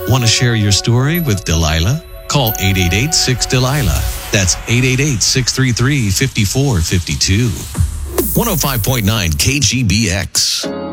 Want to share your story with Delilah? Call 888-6-DELILAH. That's 888-633-5452. 105.9 KGBX.